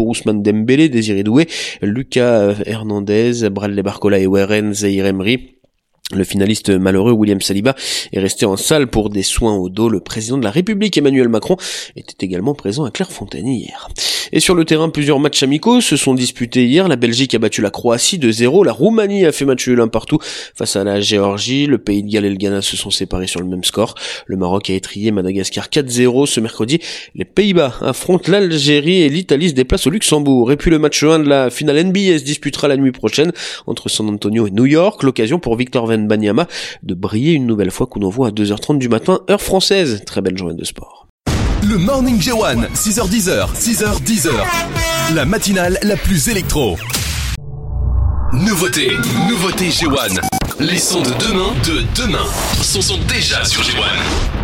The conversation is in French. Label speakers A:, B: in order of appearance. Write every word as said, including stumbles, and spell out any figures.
A: pour Ousmane Dembélé, Désiré Doué, Lucas Hernandez, Bradley Barcola et Warren Zaïre-Emery. Le finaliste malheureux William Saliba est resté en salle pour des soins au dos. Le président de la République Emmanuel Macron était également présent à Clairefontaine hier. Et sur le terrain, plusieurs matchs amicaux se sont disputés hier. La Belgique a battu la Croatie deux zéro. La Roumanie a fait match nul un partout face à la Géorgie. Le Pays de Galles et le Ghana se sont séparés sur le même score. Le Maroc a étrillé Madagascar quatre zéro. Ce mercredi, les Pays-Bas affrontent l'Algérie et l'Italie se déplace au Luxembourg. Et puis le match un de la finale N B A se disputera la nuit prochaine entre San Antonio et New York. L'occasion pour Victor Wembanyama de briller une nouvelle fois, coup d'envoi à deux heures trente du matin, heure française. Très belle journée de sport.
B: Le Morning J un, six heures dix, six heures dix. La matinale la plus électro. Nouveauté, nouveauté J un. Les sons de demain, de demain, sont, sont déjà sur J un.